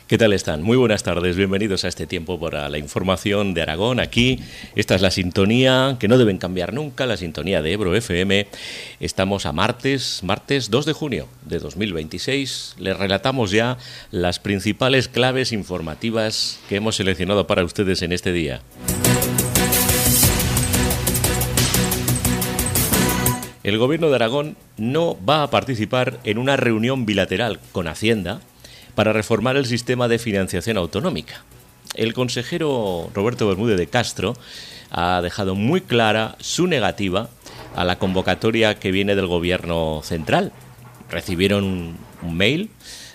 ¿Qué tal están? Muy buenas tardes, bienvenidos a este tiempo para la información de Aragón. Aquí, esta es la sintonía que no deben cambiar nunca, la sintonía de Ebro FM. Estamos a martes 2 de junio de 2026. Les relatamos ya las principales claves informativas que hemos seleccionado para ustedes en este día. El Gobierno de Aragón no va a participar en una reunión bilateral con Hacienda para reformar el sistema de financiación autonómica. El consejero Roberto Bermúdez de Castro ha dejado muy clara su negativa a la convocatoria que viene del Gobierno central. Recibieron un mail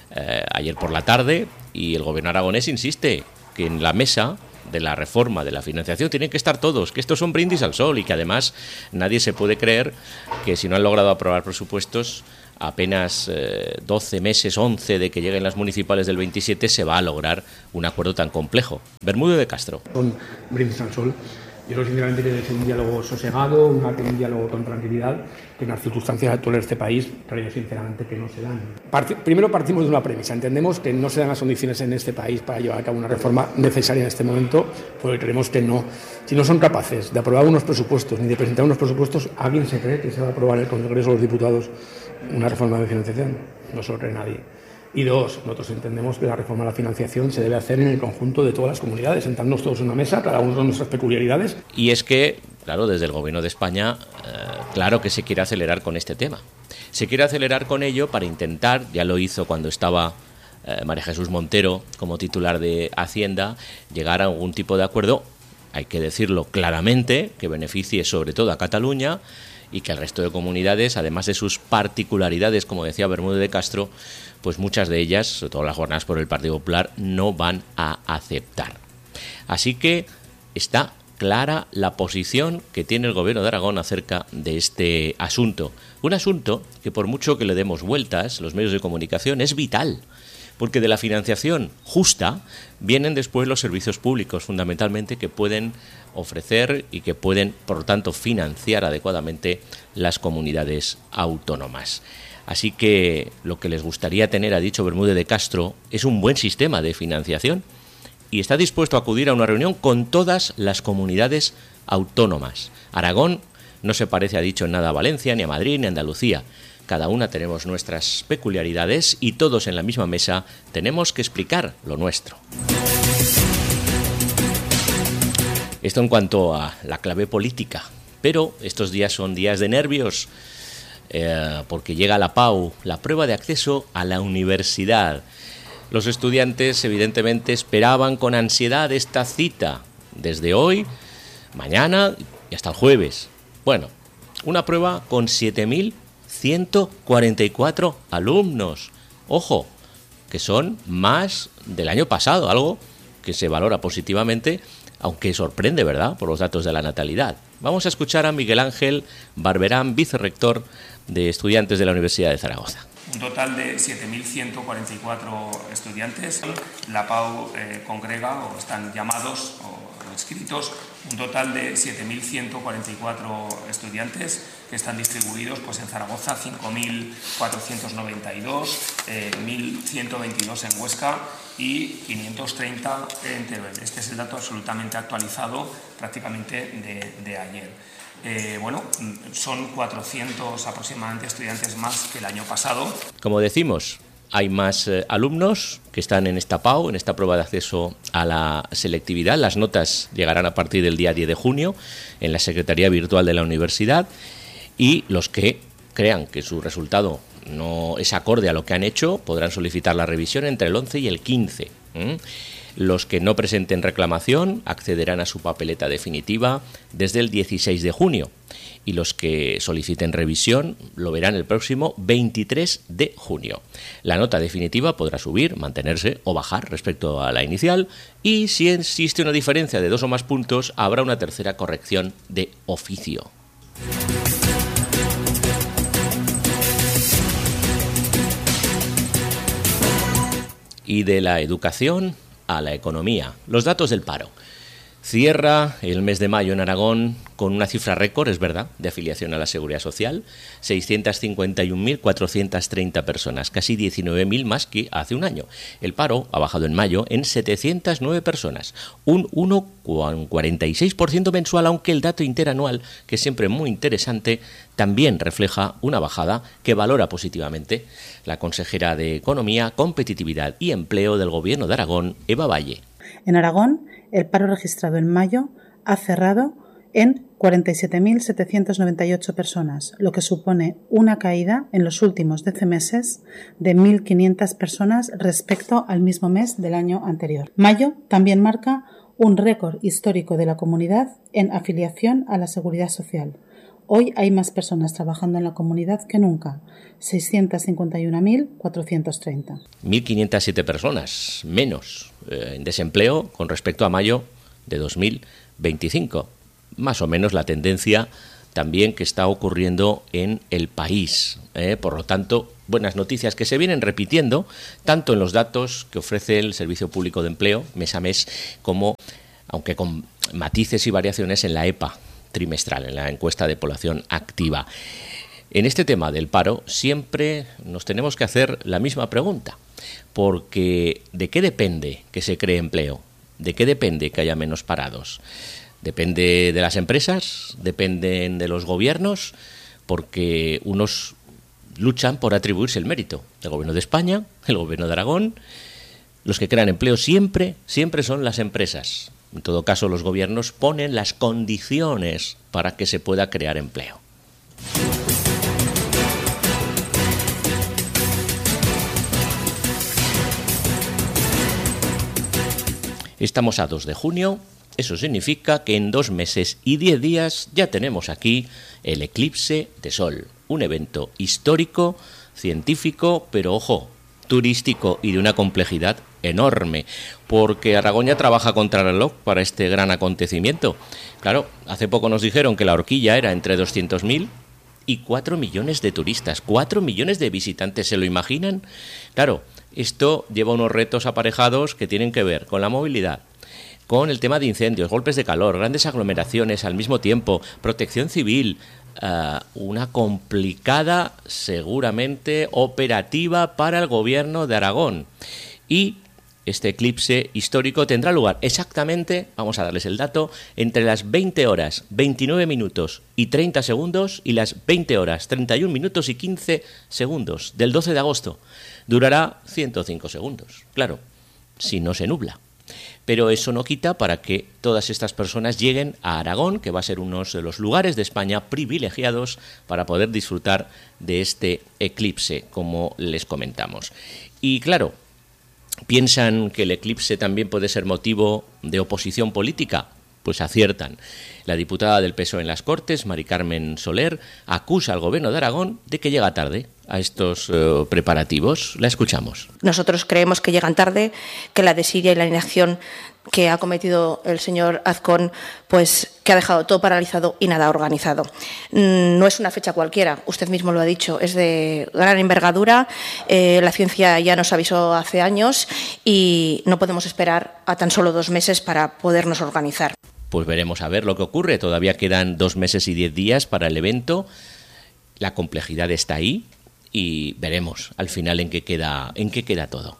ayer por la tarde y el Gobierno aragonés insiste que en la mesa de la reforma de la financiación tienen que estar todos, que estos son brindis al sol y que además nadie se puede creer que si no han logrado aprobar presupuestos apenas 12 meses, 11 de que lleguen las municipales del 27 se va a lograr un acuerdo tan complejo. Bermúdez de Castro. Son brindis al sol. Yo creo sinceramente que es un diálogo sosegado, un diálogo con tranquilidad, que en las circunstancias actuales de este país creo sinceramente que no se dan. Primero partimos de una premisa. Entendemos que no se dan las condiciones en este país para llevar a cabo una reforma necesaria en este momento, porque creemos que no. Si no son capaces de aprobar unos presupuestos ni de presentar unos presupuestos, ¿alguien se cree que se va a aprobar en el Congreso de los Diputados una reforma de financiación? No se lo cree nadie. Y dos, nosotros entendemos que la reforma de la financiación se debe hacer en el conjunto de todas las comunidades, sentándonos todos en una mesa, cada uno con nuestras peculiaridades. Y es que, claro, desde el Gobierno de España, claro que se quiere acelerar con este tema. Se quiere acelerar con ello para intentar, ya lo hizo cuando estaba María Jesús Montero como titular de Hacienda, llegar a algún tipo de acuerdo, hay que decirlo claramente, que beneficie sobre todo a Cataluña y que el resto de comunidades, además de sus particularidades, como decía Bermúdez de Castro, pues muchas de ellas, sobre todo las gobernadas por el Partido Popular, no van a aceptar. Así que está clara la posición que tiene el Gobierno de Aragón acerca de este asunto. Un asunto que por mucho que le demos vueltas, los medios de comunicación, es vital, porque de la financiación justa vienen después los servicios públicos, fundamentalmente, que pueden ofrecer y que pueden, por lo tanto, financiar adecuadamente las comunidades autónomas. Así que lo que les gustaría tener, ha dicho Bermúdez de Castro, es un buen sistema de financiación y está dispuesto a acudir a una reunión con todas las comunidades autónomas. Aragón no se parece, ha dicho, en nada a Valencia, ni a Madrid, ni a Andalucía. Cada una tenemos nuestras peculiaridades y todos en la misma mesa tenemos que explicar lo nuestro. Esto en cuanto a la clave política, pero estos días son días de nervios, porque llega la PAU, la prueba de acceso a la universidad. Los estudiantes evidentemente esperaban con ansiedad esta cita, desde hoy, mañana y hasta el jueves. Bueno, una prueba con 7.144 alumnos. Ojo, que son más del año pasado, algo que se valora positivamente, aunque sorprende, ¿verdad?, por los datos de la natalidad. Vamos a escuchar a Miguel Ángel Barberán, vicerrector de Estudiantes de la Universidad de Zaragoza. Un total de 7.144 estudiantes. La PAU congrega, o están llamados o inscritos, un total de 7.144 estudiantes que están distribuidos pues, en Zaragoza, 5.492, 1.122 en Huesca y 530 en Teruel. Este es el dato absolutamente actualizado prácticamente de ayer. Son 400 aproximadamente estudiantes más que el año pasado. Como decimos, hay más alumnos que están en esta PAU, en esta prueba de acceso a la selectividad. Las notas llegarán a partir del día 10 de junio en la Secretaría Virtual de la Universidad y los que crean que su resultado no es acorde a lo que han hecho podrán solicitar la revisión entre el 11 y el 15. Los que no presenten reclamación accederán a su papeleta definitiva desde el 16 de junio y los que soliciten revisión lo verán el próximo 23 de junio. La nota definitiva podrá subir, mantenerse o bajar respecto a la inicial y si existe una diferencia de 2 o más puntos habrá una tercera corrección de oficio. Y de la educación a la economía. Los datos del paro. Cierra el mes de mayo en Aragón con una cifra récord, es verdad, de afiliación a la Seguridad Social, 651.430 personas, casi 19.000 más que hace un año. El paro ha bajado en mayo en 709 personas, un 1,46% mensual, aunque el dato interanual, que es siempre muy interesante, también refleja una bajada que valora positivamente la consejera de Economía, Competitividad y Empleo del Gobierno de Aragón, Eva Valle. En Aragón, el paro registrado en mayo ha cerrado en 47.798 personas, lo que supone una caída en los últimos 12 meses de 1.500 personas respecto al mismo mes del año anterior. Mayo también marca un récord histórico de la comunidad en afiliación a la Seguridad Social. Hoy hay más personas trabajando en la comunidad que nunca, 651.430. 1.507 personas menos en desempleo con respecto a mayo de 2025. Más o menos la tendencia también que está ocurriendo en el país. Por lo tanto, buenas noticias que se vienen repitiendo tanto en los datos que ofrece el Servicio Público de Empleo mes a mes como, aunque con matices y variaciones, en la EPA trimestral, en la encuesta de población activa. En este tema del paro siempre nos tenemos que hacer la misma pregunta, porque ¿de qué depende que se cree empleo? ¿De qué depende que haya menos parados? ¿Depende de las empresas? ¿Dependen de los gobiernos? Porque unos luchan por atribuirse el mérito. El Gobierno de España, el Gobierno de Aragón. Los que crean empleo siempre son las empresas. En todo caso, los gobiernos ponen las condiciones para que se pueda crear empleo. Estamos a 2 de junio, eso significa que en 2 meses y 10 días ya tenemos aquí el eclipse de Sol, un evento histórico, científico, pero ojo, turístico y de una complejidad enorme, porque Aragón ya trabaja contrarreloj para este gran acontecimiento. Claro, hace poco nos dijeron que la horquilla era entre 200.000 y 4 millones de turistas, 4 millones de visitantes, ¿se lo imaginan? Claro, esto lleva unos retos aparejados que tienen que ver con la movilidad, con el tema de incendios, golpes de calor, grandes aglomeraciones al mismo tiempo, protección civil, una complicada, seguramente, operativa para el Gobierno de Aragón. Y este eclipse histórico tendrá lugar exactamente, vamos a darles el dato, entre las 20 horas 29 minutos y 30 segundos y las 20 horas 31 minutos y 15 segundos del 12 de agosto. Durará 105 segundos, claro, si no se nubla. Pero eso no quita para que todas estas personas lleguen a Aragón, que va a ser uno de los lugares de España privilegiados para poder disfrutar de este eclipse, como les comentamos. Y claro, ¿piensan que el eclipse también puede ser motivo de oposición política? Pues aciertan. La diputada del PSOE en las Cortes, Mari Carmen Soler, acusa al Gobierno de Aragón de que llega tarde a estos preparativos. La escuchamos. Nosotros creemos que llegan tarde, que la desidia y la inacción que ha cometido el señor Azcón, pues que ha dejado todo paralizado y nada organizado. No es una fecha cualquiera, usted mismo lo ha dicho, es de gran envergadura, la ciencia ya nos avisó hace años y no podemos esperar a tan solo 2 meses para podernos organizar. Pues veremos a ver lo que ocurre, todavía quedan 2 meses y 10 días para el evento, la complejidad está ahí y veremos al final en qué queda todo.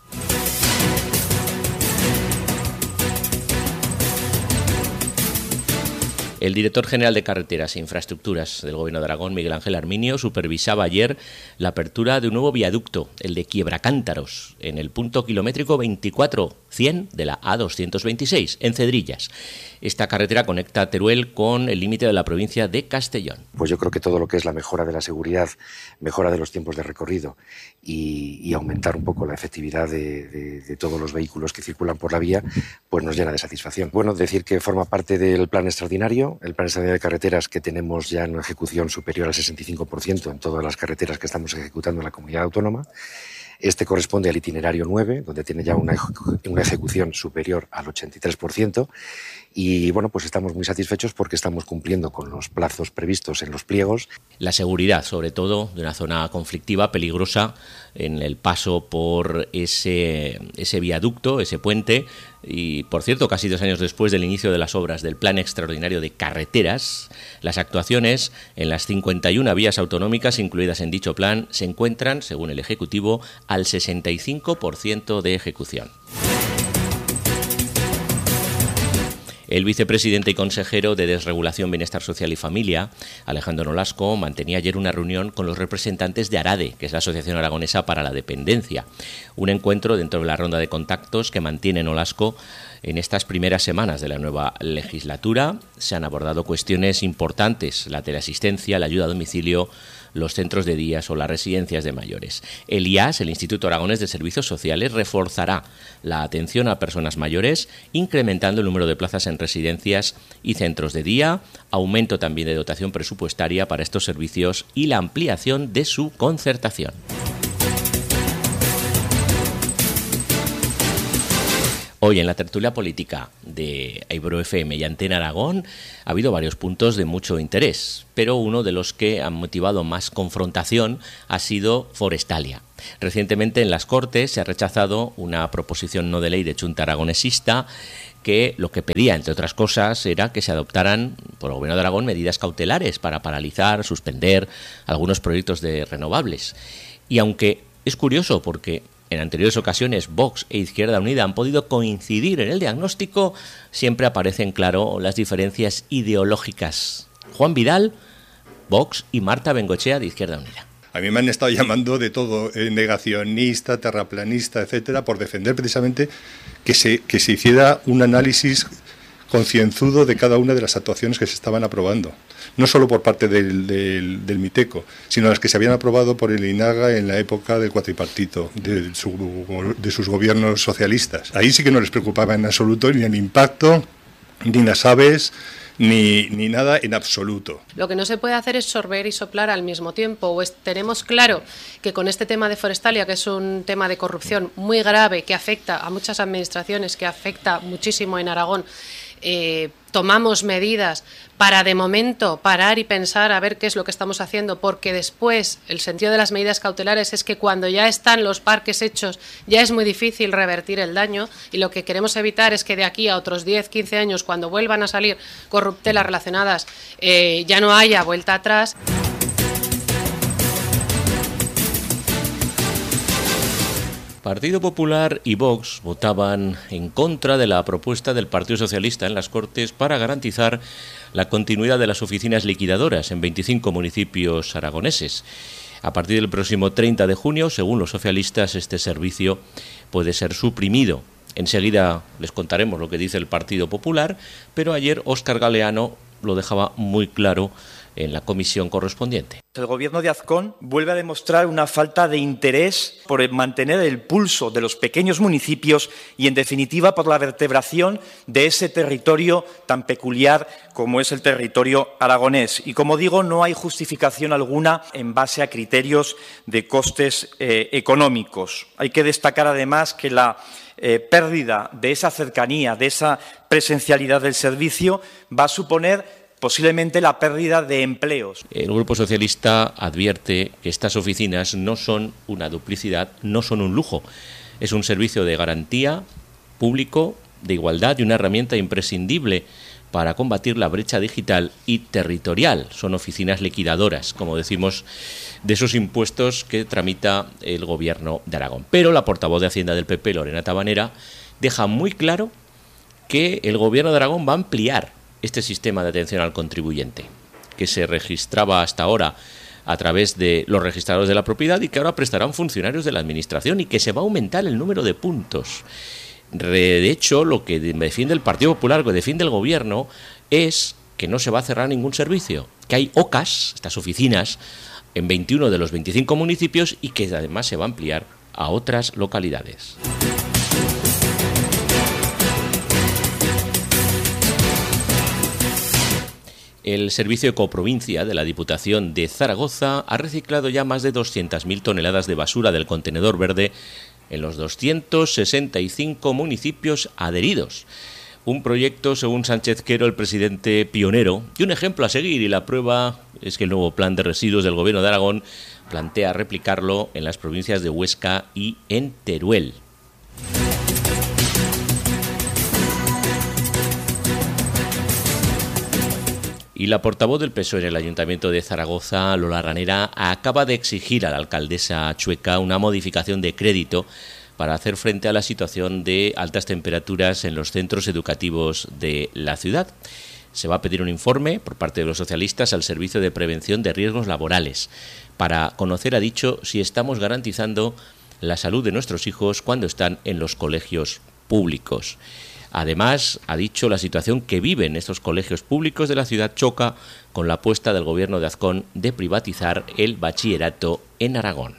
El director general de Carreteras e Infraestructuras del Gobierno de Aragón, Miguel Ángel Arminio, supervisaba ayer la apertura de un nuevo viaducto, el de Quiebracántaros, en el punto kilométrico 24-100 de la A226, en Cedrillas. Esta carretera conecta Teruel con el límite de la provincia de Castellón. Pues yo creo que todo lo que es la mejora de la seguridad, mejora de los tiempos de recorrido y aumentar un poco la efectividad de todos los vehículos que circulan por la vía, pues nos llena de satisfacción. Bueno, decir que forma parte del plan extraordinario, el plan extraordinario de carreteras que tenemos ya en ejecución superior al 65% en todas las carreteras que estamos ejecutando en la comunidad autónoma. Este corresponde al itinerario 9, donde tiene ya una ejecución superior al 83%, y bueno, pues estamos muy satisfechos porque estamos cumpliendo con los plazos previstos en los pliegos. La seguridad, sobre todo, de una zona conflictiva, peligrosa, en el paso por ese viaducto, ese puente, y por cierto, casi 2 años después del inicio de las obras del Plan Extraordinario de Carreteras, las actuaciones en las 51 vías autonómicas incluidas en dicho plan se encuentran, según el Ejecutivo, al 65% de ejecución. El vicepresidente y consejero de Desregulación, Bienestar Social y Familia, Alejandro Nolasco, mantenía ayer una reunión con los representantes de ARADE, que es la Asociación Aragonesa para la Dependencia. Un encuentro dentro de la ronda de contactos que mantiene Nolasco en estas primeras semanas de la nueva legislatura. Se han abordado cuestiones importantes: la teleasistencia, la ayuda a domicilio, los centros de días o las residencias de mayores. El IAS, el Instituto Aragonés de Servicios Sociales, reforzará la atención a personas mayores, incrementando el número de plazas en residencias y centros de día, aumento también de dotación presupuestaria para estos servicios y la ampliación de su concertación. Hoy en la tertulia política de Aibro FM y Antena Aragón ha habido varios puntos de mucho interés, pero uno de los que han motivado más confrontación ha sido Forestalia. Recientemente en las Cortes se ha rechazado una proposición no de ley de Chunta Aragonesista que lo que pedía, entre otras cosas, era que se adoptaran por el Gobierno de Aragón medidas cautelares para paralizar, suspender algunos proyectos de renovables. Y aunque es curioso porque en anteriores ocasiones Vox e Izquierda Unida han podido coincidir en el diagnóstico, siempre aparecen claro las diferencias ideológicas. Juan Vidal, Vox, y Marta Bengoechea, de Izquierda Unida. A mí me han estado llamando de todo, negacionista, terraplanista, etcétera, por defender precisamente que se hiciera un análisis concienzudo de cada una de las actuaciones que se estaban aprobando. No solo por parte del Miteco, sino las que se habían aprobado por el INAGA en la época del cuatripartito, de sus gobiernos socialistas. Ahí sí que no les preocupaba en absoluto ni el impacto, ni las aves, ni nada en absoluto. Lo que no se puede hacer es sorber y soplar al mismo tiempo. Tenemos claro que con este tema de Forestalia, que es un tema de corrupción muy grave, que afecta a muchas administraciones, que afecta muchísimo en Aragón, tomamos medidas para de momento parar y pensar a ver qué es lo que estamos haciendo, porque después el sentido de las medidas cautelares es que cuando ya están los parques hechos ya es muy difícil revertir el daño, y lo que queremos evitar es que de aquí a otros 10, 15 años, cuando vuelvan a salir corruptelas relacionadas, ya no haya vuelta atrás. Partido Popular y Vox votaban en contra de la propuesta del Partido Socialista en las Cortes para garantizar la continuidad de las oficinas liquidadoras en 25 municipios aragoneses. A partir del próximo 30 de junio, según los socialistas, este servicio puede ser suprimido. Enseguida les contaremos lo que dice el Partido Popular, pero ayer Óscar Galeano lo dejaba muy claro en la comisión correspondiente. El gobierno de Azcón vuelve a demostrar una falta de interés por mantener el pulso de los pequeños municipios y, en definitiva, por la vertebración de ese territorio tan peculiar como es el territorio aragonés. Y, como digo, no hay justificación alguna en base a criterios de costes económicos. Hay que destacar, además, que la pérdida de esa cercanía, de esa presencialidad del servicio, va a suponer posiblemente la pérdida de empleos. El Grupo Socialista advierte que estas oficinas no son una duplicidad, no son un lujo. Es un servicio de garantía público, de igualdad y una herramienta imprescindible para combatir la brecha digital y territorial. Son oficinas liquidadoras, como decimos, de esos impuestos que tramita el Gobierno de Aragón. Pero la portavoz de Hacienda del PP, Lorena Tabanera, deja muy claro que el Gobierno de Aragón va a ampliar este sistema de atención al contribuyente, que se registraba hasta ahora a través de los registradores de la propiedad y que ahora prestarán funcionarios de la Administración, y que se va a aumentar el número de puntos. De hecho, lo que defiende el Partido Popular, lo que defiende el Gobierno, es que no se va a cerrar ningún servicio, que hay OCAs, estas oficinas, en 21 de los 25 municipios, y que además se va a ampliar a otras localidades. El Servicio Ecoprovincia de la Diputación de Zaragoza ha reciclado ya más de 200.000 toneladas de basura del contenedor verde en los 265 municipios adheridos. Un proyecto, según Sánchez Quero, el presidente pionero, y un ejemplo a seguir, y la prueba es que el nuevo plan de residuos del Gobierno de Aragón plantea replicarlo en las provincias de Huesca y en Teruel. Y la portavoz del PSOE en el Ayuntamiento de Zaragoza, Lola Ranera, acaba de exigir a la alcaldesa chueca una modificación de crédito para hacer frente a la situación de altas temperaturas en los centros educativos de la ciudad. Se va a pedir un informe por parte de los socialistas al Servicio de Prevención de Riesgos Laborales para conocer, ha dicho, si estamos garantizando la salud de nuestros hijos cuando están en los colegios públicos. Además, ha dicho, la situación que viven estos colegios públicos de la ciudad choca con la apuesta del Gobierno de Azcón de privatizar el bachillerato en Aragón.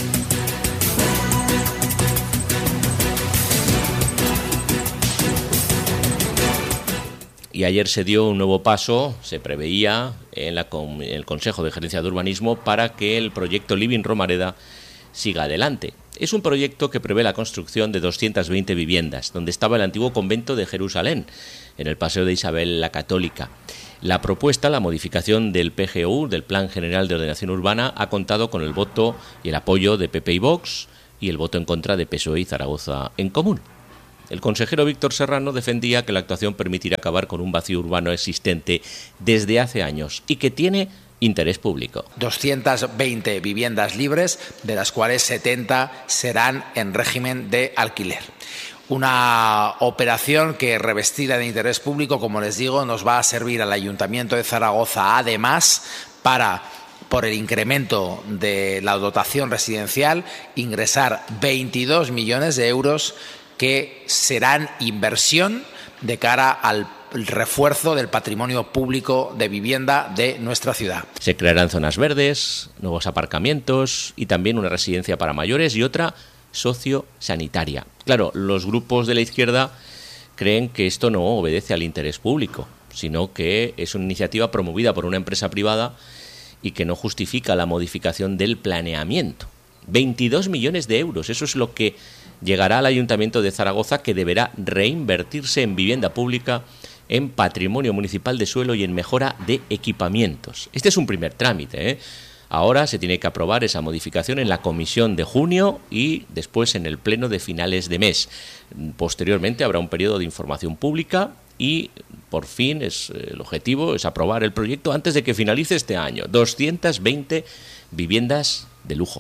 Y ayer se dio un nuevo paso, se preveía en el Consejo de Gerencia de Urbanismo para que el proyecto Living Romareda siga adelante. Es un proyecto que prevé la construcción de 220 viviendas, donde estaba el antiguo convento de Jerusalén, en el Paseo de Isabel la Católica. La propuesta, la modificación del PGU, del Plan General de Ordenación Urbana, ha contado con el voto y el apoyo de PP y Vox y el voto en contra de PSOE y Zaragoza en Común. El consejero Víctor Serrano defendía que la actuación permitirá acabar con un vacío urbano existente desde hace años y que tiene interés público. 220 viviendas libres, de las cuales 70 serán en régimen de alquiler. Una operación que, revestida de interés público, como les digo, nos va a servir al Ayuntamiento de Zaragoza, además, para, por el incremento de la dotación residencial, ingresar 22 millones de euros que serán inversión de cara al refuerzo del patrimonio público de vivienda de nuestra ciudad. Se crearán zonas verdes, nuevos aparcamientos y también una residencia para mayores y otra sociosanitaria. Claro, los grupos de la izquierda creen que esto no obedece al interés público, sino que es una iniciativa promovida por una empresa privada y que no justifica la modificación del planeamiento. 22 millones de euros, eso es lo que llegará al Ayuntamiento de Zaragoza, que deberá reinvertirse en vivienda pública, en patrimonio municipal de suelo y en mejora de equipamientos. Este es un primer trámite, ¿eh? Ahora se tiene que aprobar esa modificación en la comisión de junio y después en el pleno de finales de mes. Posteriormente habrá un periodo de información pública y por fin el objetivo es aprobar el proyecto antes de que finalice este año. 220 viviendas de lujo.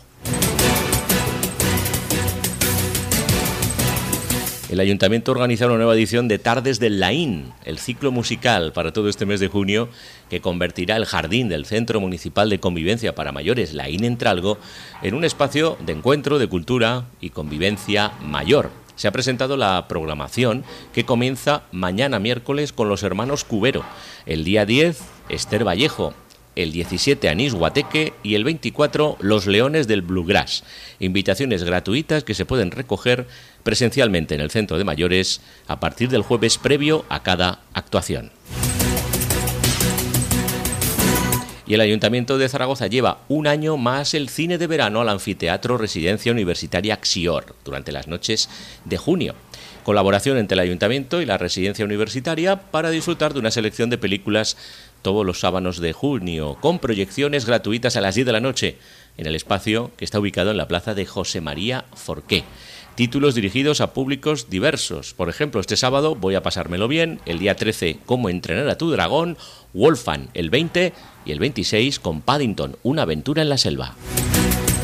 El Ayuntamiento organiza una nueva edición de Tardes del Laín, el ciclo musical para todo este mes de junio, que convertirá el jardín del Centro Municipal de Convivencia para Mayores Laín Entralgo en un espacio de encuentro, de cultura y convivencia mayor. Se ha presentado la programación, que comienza mañana miércoles con los hermanos Cubero, el día 10 Esther Vallejo, el 17 Anís Guateque y el 24 Los Leones del Bluegrass. Invitaciones gratuitas que se pueden recoger presencialmente en el Centro de Mayores a partir del jueves previo a cada actuación. Y el Ayuntamiento de Zaragoza lleva un año más el cine de verano al Anfiteatro Residencia Universitaria Axior durante las noches de junio. Colaboración entre el Ayuntamiento y la Residencia Universitaria para disfrutar de una selección de películas todos los sábados de junio, con proyecciones gratuitas a las 10 de la noche en el espacio que está ubicado en la plaza de José María Forqué. Títulos dirigidos a públicos diversos. Por ejemplo, este sábado Voy a pasármelo bien, el día 13 Cómo entrenar a tu dragón, Wolfgang el 20 y el 26 con Paddington, una aventura en la selva.